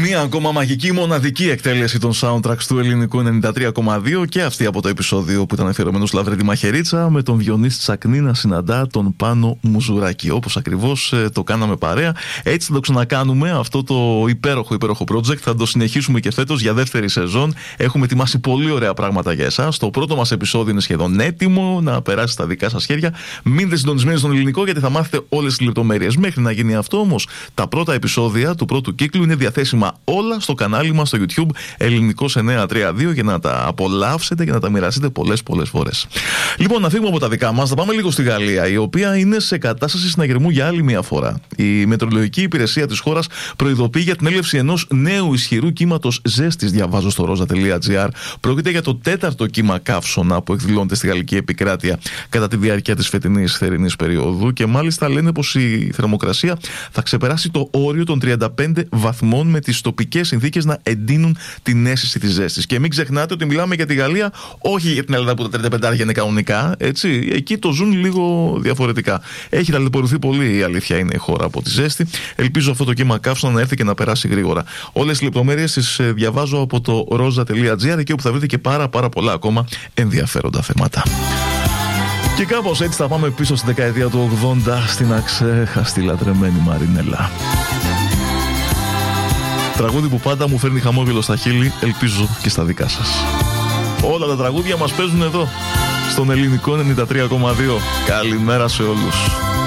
Μία ακόμα μαγική, μοναδική εκτέλεση των soundtracks του ελληνικού 93,2 και αυτή από το επεισόδιο που ήταν αφιερωμένο στο Λαβρέντη Μαχαιρίτσα με τον Διονύση Τσακνή να συναντά τον Πάνο Μουζουράκη. Όπως ακριβώς το κάναμε παρέα. Έτσι θα το ξανακάνουμε αυτό το υπέροχο project. Θα το συνεχίσουμε και φέτος για δεύτερη σεζόν. Έχουμε ετοιμάσει πολύ ωραία πράγματα για εσάς. Το πρώτο μας επεισόδιο είναι σχεδόν έτοιμο να περάσει στα δικά σας χέρια. Μείνετε συντονισμένοι στον ελληνικό γιατί θα μάθετε όλες τις λεπτομέρειες. Μέχρι να γίνει αυτό όμως, τα πρώτα επεισόδια του πρώτου κύκλου είναι διαθέσιμα όλα στο κανάλι μας στο YouTube Ελληνικός 932 για να τα απολαύσετε και να τα μοιραστείτε πολλές φορές. Λοιπόν, να φύγουμε από τα δικά μας, θα πάμε λίγο στη Γαλλία, η οποία είναι σε κατάσταση συναγερμού για άλλη μια φορά. Η μετεωρολογική υπηρεσία της χώρας προειδοποιεί για την έλευση ενός νέου ισχυρού κύματος ζέστης, διαβάζω στο rosa.gr. Πρόκειται για το τέταρτο κύμα καύσωνα που εκδηλώνεται στη γαλλική επικράτεια κατά τη διάρκεια της φετινής θερινής περίοδου και μάλιστα λένε πως η θερμοκρασία θα ξεπεράσει το όριο των 35 βαθμών με τις τοπικές συνθήκες να εντείνουν την αίσθηση της ζέστης. Και μην ξεχνάτε ότι μιλάμε για τη Γαλλία, όχι για την Ελλάδα που τα 35 είναι κανονικά, έτσι. Εκεί το ζουν λίγο διαφορετικά. Έχει ταλαιπωρηθεί πολύ, η αλήθεια είναι, η χώρα από τη ζέστη. Ελπίζω αυτό το κύμα καύσωνα να έρθει και να περάσει γρήγορα. Όλες τις λεπτομέρειες τις διαβάζω από το rosa.gr, εκεί όπου θα βρείτε και πάρα πολλά ακόμα ενδιαφέροντα θέματα. Και κάπως έτσι θα πάμε πίσω στη δεκαετία του 80 στην αξέχαστη λατρεμένη Μαρινέλα. Τραγούδι που πάντα μου φέρνει χαμόγελο στα χείλη, ελπίζω και στα δικά σας. Όλα τα τραγούδια μας παίζουν εδώ, στον Ελληνικό 93,2. Καλημέρα σε όλους.